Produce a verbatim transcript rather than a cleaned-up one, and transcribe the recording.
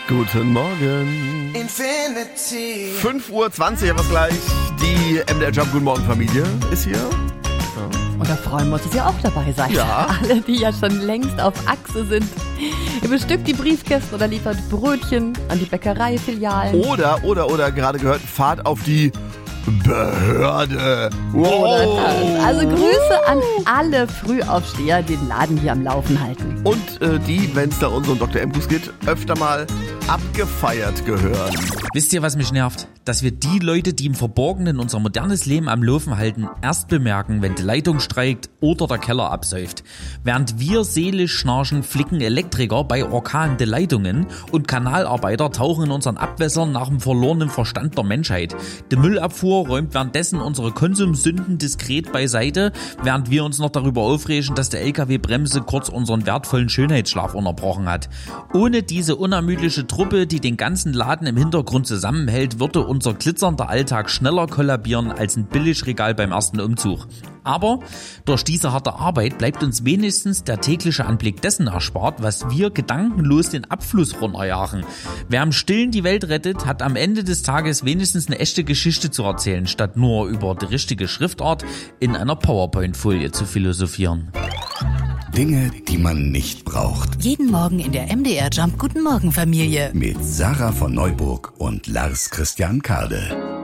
Guten Morgen. Infinity. fünf Uhr zwanzig, aber gleich. Die M D R Jump Guten Morgen Familie ist hier. Und da freuen wir uns, dass ihr auch dabei seid. Ja. Alle, die ja schon längst auf Achse sind. Ihr bestückt die Briefkästen oder liefert Brötchen an die Bäckereifilialen. Oder, oder, oder, gerade gehört, Fahrt auf die Behörde. Oder das. Also Grüße an alle Frühaufsteher, die den Laden hier am Laufen halten. Und äh, die, wenn es da unseren Doktor M-Bus geht, öfter mal abgefeiert gehören. Wisst ihr, was mich nervt? Dass wir die Leute, die im Verborgenen unser modernes Leben am Laufen halten, erst bemerken, wenn die Leitung streikt oder der Keller absäuft. Während wir seelisch schnarchen, flicken Elektriker bei Orkanen die Leitungen und Kanalarbeiter tauchen in unseren Abwässern nach dem verlorenen Verstand der Menschheit. Die Müllabfuhr räumt währenddessen unsere Konsumsünden diskret beiseite, während wir uns noch darüber aufregen, dass die L K W-Bremse kurz unseren wertvollen Schönheitsschlaf unterbrochen hat. Ohne diese unermüdliche Truppe, die den ganzen Laden im Hintergrund zusammenhält, würde unser glitzernder Alltag schneller kollabieren als ein Billigregal beim ersten Umzug. Aber durch diese harte Arbeit bleibt uns wenigstens der tägliche Anblick dessen erspart, was wir gedankenlos den Abfluss runterjagen. Wer im Stillen die Welt rettet, hat am Ende des Tages wenigstens eine echte Geschichte zu erzählen, statt nur über die richtige Schriftart in einer PowerPoint-Folie zu philosophieren. Dinge, die man nicht braucht. Jeden Morgen in der M D R Jump Guten Morgen Familie. Mit Sarah von Neuburg und Lars Christian Kade.